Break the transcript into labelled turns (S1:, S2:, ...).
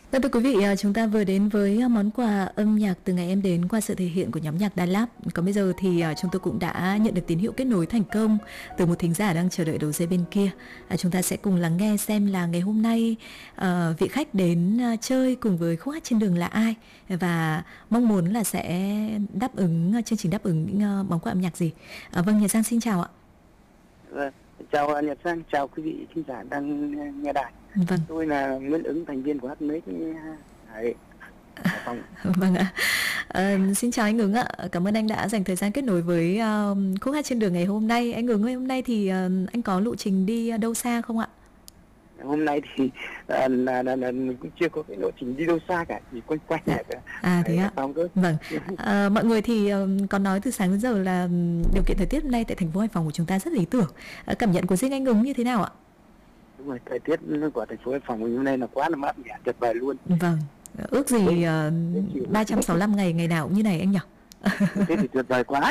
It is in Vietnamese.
S1: Vâng, thưa quý vị, chúng ta vừa đến với món quà âm nhạc từ ngày em đến qua sự thể hiện của nhóm nhạc Đà Lạt. Còn bây giờ thì chúng tôi cũng đã nhận được tín hiệu kết nối thành công từ một thính giả đang chờ đợi đầu dây bên kia. Chúng ta sẽ cùng lắng nghe xem là ngày hôm nay vị khách đến chơi cùng với khúc hát trên đường là ai, và mong muốn là sẽ đáp ứng chương trình đáp ứng những món quà âm nhạc gì. Vâng, Nhật Giang xin chào ạ.
S2: Vâng, chào Nhật Giang, chào quý vị khán giả đang nghe đài.
S1: Vâng.
S2: Tôi là Nguyễn Ứng, thành viên của HMX Hải Phòng.
S1: Vâng ạ. Xin chào anh Ứng ạ. Cảm ơn anh đã dành thời gian kết nối với khúc hát trên đường ngày hôm nay. Anh Ứng ơi, hôm nay thì anh có lộ trình đi đâu xa không ạ?
S2: Hôm nay thì mình cũng chưa có cái lộ trình đi đâu xa cả, chỉ quanh quanh ở
S1: thế ạ.
S2: Phòng thôi.
S1: Vâng. Mọi người thì có nói từ sáng đến giờ là điều kiện thời tiết hôm nay tại thành phố Hải Phòng của chúng ta rất lý tưởng. Cảm nhận của riêng anh Ứng như thế nào ạ?
S2: Đúng rồi, thời tiết của thành phố Hải Phòng hôm nay là quá là mát mẻ, tuyệt vời luôn.
S1: Vâng. Ước gì 365 ngày nào cũng như này anh nhỉ?
S2: Thế thì tuyệt vời quá.